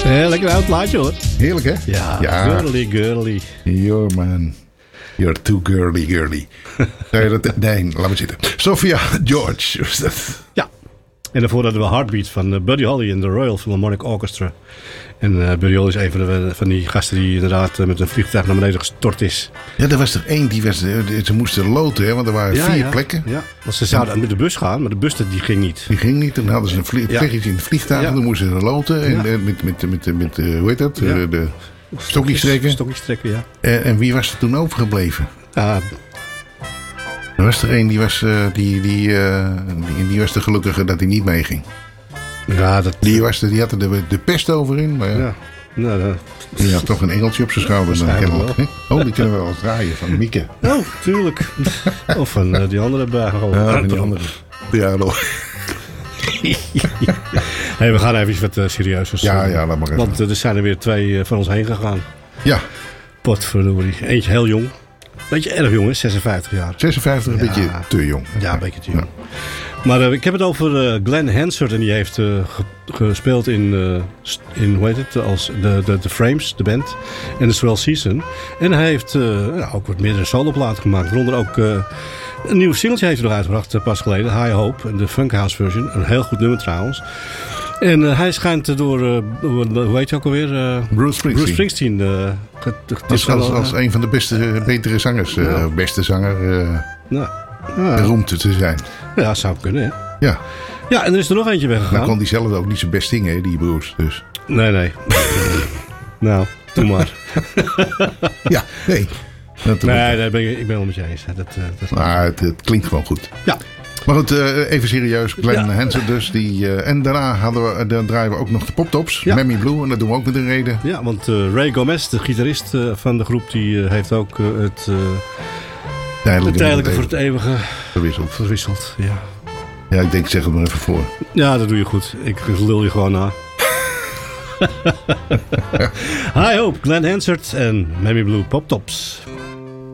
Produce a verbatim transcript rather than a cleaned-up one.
Heel lekker oud plaatje hoor. Heerlijk, hè? Ja, ja. girly, girly. Yo, man. You're too girly, girly. Nee, dat, nee, laat maar zitten. Sophia George was dat. Ja. En daarvoor hadden we Heartbeat van uh, Buddy Holly en de Royal Philharmonic Orchestra. En uh, Buddy Holly is een van, de, van die gasten die inderdaad uh, met een vliegtuig naar beneden gestort is. Ja, er was er één die was... Ze moesten loten, hè, want er waren ja, vier ja. plekken. Ja, want ze zouden met de bus gaan, maar de bus die ging niet. Die ging niet. Dan hadden ze een vlie- Ja. vliegje in het vliegtuig. Ja. Dan moesten ze loten. En, Ja. en met, met, met, met, met uh, hoe heet dat? Ja. Uh, de stokjes trekken. Stokjes trekken, ja. En, en wie was er toen overgebleven? Uh, Er was er één die was, uh, die, die, uh, die, die was de gelukkige dat hij niet meeging. ja, dat... Die, was de, die had er de, de pest over in. Maar ja. Ja. Nou, dat... Die had toch een engeltje op zijn schouder. Dan Waarschijnlijk kennelijk, hè? Oh, die kunnen we wel eens draaien van Mieke. Oh, tuurlijk. Of van uh, die andere bij. Oh, Ja, van die andere. Ja, nog. Hey, we gaan even wat uh, serieus. Ja, ja, laat maar even. Want uh, er zijn er weer twee uh, van ons heen gegaan. Ja, Potverdorie. Eentje heel jong. Beetje erg jong, hè? zesenvijftig jaar. zesenvijftig, een Ja. beetje te jong. Ja, een beetje te jong. Maar uh, ik heb het over uh, Glenn Hansard. En die heeft uh, ge- gespeeld in, uh, st- in, hoe heet het, als de, de, de Frames, de band. En de Swell Season. En hij heeft uh, ja, ook wat meerdere soloplaten gemaakt. Waaronder ook uh, een nieuw singeltje heeft hij nog uitgebracht uh, pas geleden. High Hope, de Funkhouse version. Een heel goed nummer trouwens. En uh, hij schijnt uh, door, uh, hoe heet je ook alweer? Uh, Bruce Springsteen. Bruce Springsteen. Uh, ge- ge- Als, als, als een van de beste, betere zangers. Uh, Ja. Beste zanger. Uh, nou, nou, beroemd te zijn. ja, zou kunnen, hè? Ja, Ja, en er is er nog eentje weggegaan. dan kon hij zelf ook niet zo best zingen, hè, die Bruce. Dus. Nee, nee. nou, doe maar. Ja, nee. Dat, Nee, daar ben ik, ik ben wel met je eens. Dat, uh, dat... Maar het, het klinkt gewoon goed. Ja. Maar goed, uh, even serieus. Glenn Ja. Hansard dus. Die, uh, en daarna hadden we, dan draaien we ook nog de poptops. Ja. Mammy Blue. En dat doen we ook met een reden. Ja, want uh, Ray Gomez, de gitarist uh, van de groep, die uh, heeft ook uh, het, uh, Tijdelijk, het tijdelijke voor het eeuwige verwisseld. verwisseld. Ja. Ja, ik denk, zeg het maar even voor. ja, dat doe je goed. Ik lul je gewoon na. High Hope, Glenn Hansard en Mammy Blue Poptops.